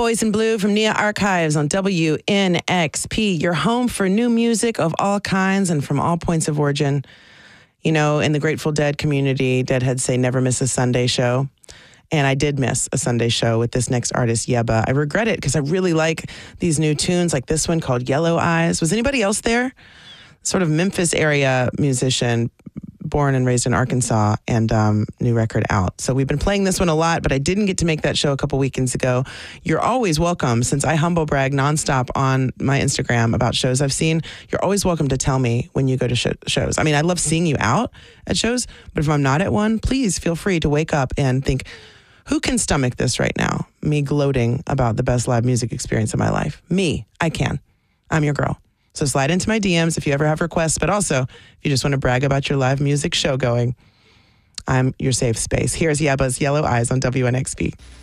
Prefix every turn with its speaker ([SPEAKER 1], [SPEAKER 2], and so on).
[SPEAKER 1] Boys in Blue from Nia Archives on WNXP, your home for new music of all kinds and from all points of origin. You know, in the Grateful Dead community, Deadheads say never miss a Sunday show. And I did miss a Sunday show with this next artist, Yebba. I regret it because I really like these new tunes like this one called Yellow Eyes. Was anybody else there? Sort of Memphis area musician, born and raised in Arkansas, and new record out. So we've been playing this one a lot, but I didn't get to make that show a couple weekends ago. You're always welcome, since I humble brag nonstop on my Instagram about shows I've seen. You're always welcome to tell me when you go to shows. I mean, I love seeing you out at shows, but if I'm not at one, please feel free to wake up and think, who can stomach this right now? Me gloating about the best live music experience of my life. Me, I can. I'm your girl. So slide into my DMs if you ever have requests, but also if you just want to brag about your live music show going, I'm your safe space. Here's Yebba's Yellow Eyes on WNXP.